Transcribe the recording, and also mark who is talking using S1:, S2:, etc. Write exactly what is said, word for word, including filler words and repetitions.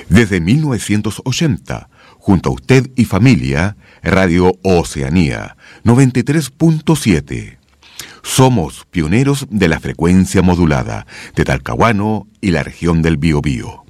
S1: Desde mil novecientos ochenta, junto a usted y familia, Radio Oceanía, noventa y tres punto siete. Somos pioneros de la frecuencia modulada de Talcahuano y la región del Biobío.